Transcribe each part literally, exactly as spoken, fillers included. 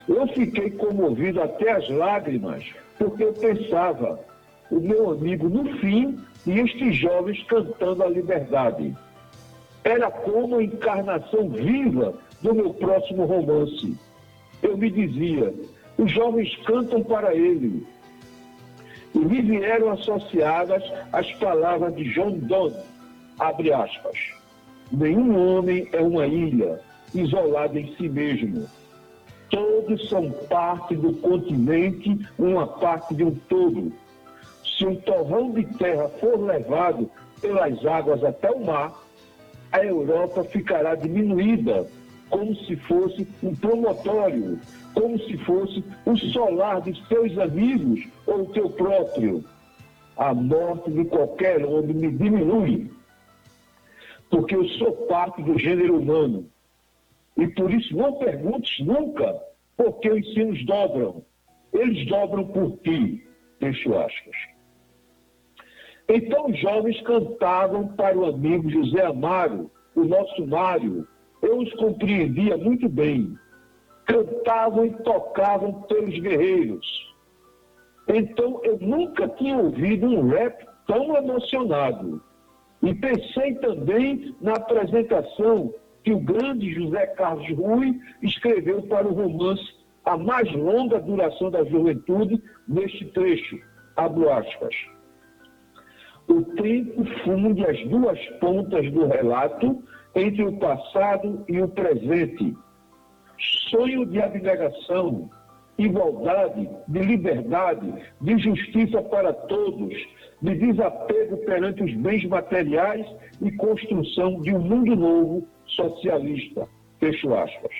Eu fiquei comovido até as lágrimas, porque eu pensava, o meu amigo, no fim, e estes jovens cantando a liberdade. Era como a encarnação viva do meu próximo romance. Eu me dizia, os jovens cantam para ele. E me vieram associadas as palavras de John Donne, abre aspas. Nenhum homem é uma ilha, isolada em si mesmo. Todos são parte do continente, uma parte de um todo. Se um torrão de terra for levado pelas águas até o mar, a Europa ficará diminuída, como se fosse um promontório, como se fosse o solar de teus amigos ou o teu próprio. A morte de qualquer homem me diminui, porque eu sou parte do gênero humano. E por isso não perguntes nunca por que os sinos dobram. Eles dobram por ti, fecho aspas. Então os jovens cantavam para o amigo José Amaro, o nosso Mário. Eu os compreendia muito bem. Cantavam e tocavam pelos guerreiros. Então eu nunca tinha ouvido um rap tão emocionado. E pensei também na apresentação que o grande José Carlos Rui escreveu para o romance A Mais Longa Duração da Juventude, neste trecho, abro aspas. O tempo funde as duas pontas do relato entre o passado e o presente. Sonho de abnegação, igualdade, de liberdade, de justiça para todos, de desapego perante os bens materiais e construção de um mundo novo socialista. Fecho aspas.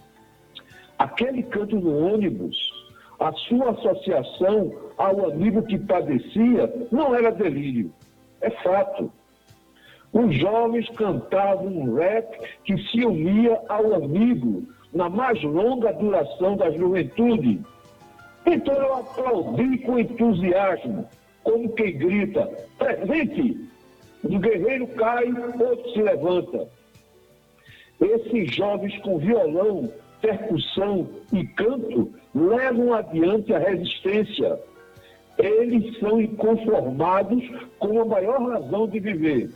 Aquele canto no ônibus, a sua associação ao amigo que padecia, não era delírio, é fato. Os jovens cantavam um rap que se unia ao amigo na mais longa duração da juventude. Então eu aplaudi com entusiasmo, como quem grita, presente! Um guerreiro cai, outro se levanta. Esses jovens com violão, percussão e canto levam adiante a resistência. Eles são inconformados com a maior razão de viver.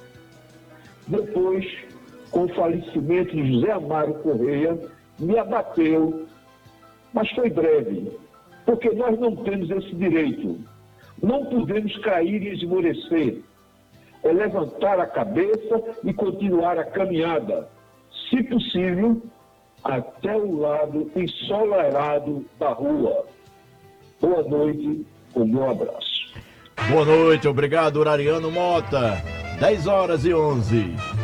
Depois, com o falecimento de José Amaro Correia, me abateu, mas foi breve, porque nós não temos esse direito. Não podemos cair e esmorecer. É levantar a cabeça e continuar a caminhada, se possível, até o lado ensolarado da rua. Boa noite, um bom abraço. Boa noite, obrigado, Urariano Mota. dez horas e onze.